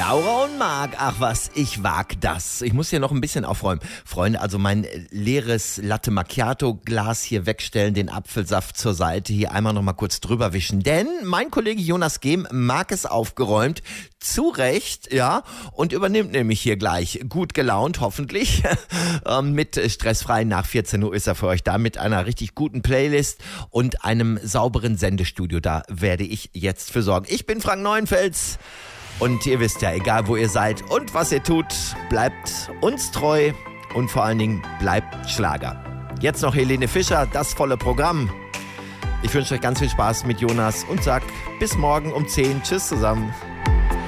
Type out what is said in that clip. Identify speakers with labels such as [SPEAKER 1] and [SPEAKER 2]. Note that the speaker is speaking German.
[SPEAKER 1] Laura und Marc, ach was, ich wag das. Ich muss hier noch ein bisschen aufräumen. Freunde, also mein leeres Latte Macchiato Glas hier wegstellen, den Apfelsaft zur Seite, hier einmal noch mal kurz drüber wischen. Denn mein Kollege Jonas Gehm mag es aufgeräumt, zu Recht, ja, und übernimmt nämlich hier gleich gut gelaunt, hoffentlich. Mit stressfrei nach 14 Uhr ist er für euch da mit einer richtig guten Playlist und einem sauberen Sendestudio. Da werde ich jetzt für sorgen. Ich bin Frank Neuenfels. Und ihr wisst ja, egal wo ihr seid und was ihr tut, bleibt uns treu und vor allen Dingen bleibt Schlager. Jetzt noch Helene Fischer, das volle Programm. Ich wünsche euch ganz viel Spaß mit Jonas und sag bis morgen um 10. Tschüss zusammen.